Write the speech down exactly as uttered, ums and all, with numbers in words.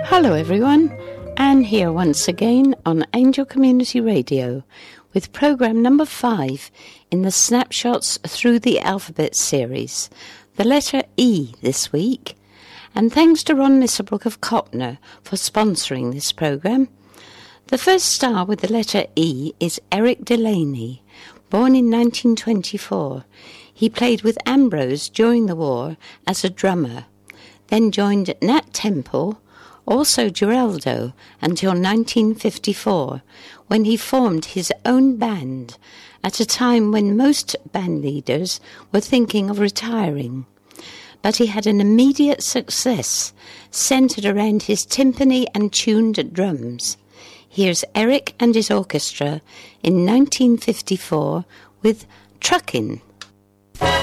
Hello everyone, Anne here once again on Angel Community Radio with programme number five in the Snapshots Through the Alphabet series, the letter E this week. And thanks to Ron Nisselbrook of Copner for sponsoring this programme. The first star with the letter E is Eric Delaney, born in nineteen twenty-four. He played with Ambrose during the war as a drummer, then joined Nat Temple, also Geraldo, until nineteen fifty-four, when he formed his own band at a time when most band leaders were thinking of retiring. But he had an immediate success centred around his timpani and tuned drums. Here's Eric and his orchestra in nineteen fifty-four with Truckin'.